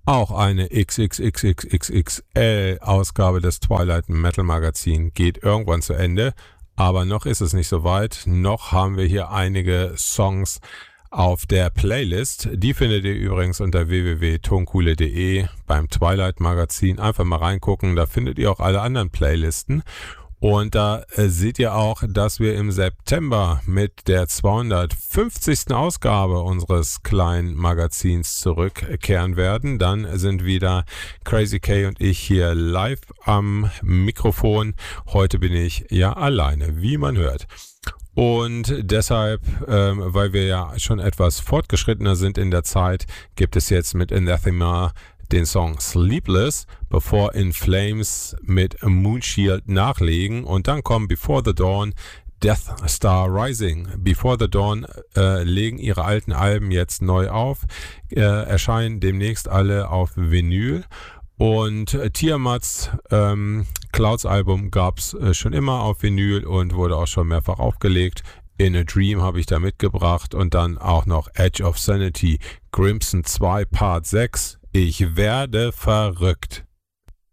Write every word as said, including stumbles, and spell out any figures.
Auch eine XXXXXXL-Ausgabe des Twilight Metal Magazin geht irgendwann zu Ende, aber noch ist es nicht so weit. Noch haben wir hier einige Songs auf der Playlist. Die findet ihr übrigens unter w w w punkt tonkuhle punkt de beim Twilight Magazin. Einfach mal reingucken, da findet ihr auch alle anderen Playlisten. Und da äh, seht ihr auch, dass wir im September mit der zweihundertfünfzigsten Ausgabe unseres kleinen Magazins zurückkehren werden. Dann sind wieder Crazy K und ich hier live am Mikrofon. Heute bin ich ja alleine, wie man hört. Und deshalb, ähm, weil wir ja schon etwas fortgeschrittener sind in der Zeit, gibt es jetzt mit Anathema den Song Sleepless, bevor In Flames mit Moonshield nachlegen, und dann kommen Before the Dawn, Death Star Rising. Before the Dawn äh, legen ihre alten Alben jetzt neu auf, äh, erscheinen demnächst alle auf Vinyl, und äh, Tiamats ähm, Clouds Album gab's äh, schon immer auf Vinyl und wurde auch schon mehrfach aufgelegt. In a Dream habe ich da mitgebracht, und dann auch noch Edge of Sanity, Crimson zwei Part sechs. Ich werde verrückt.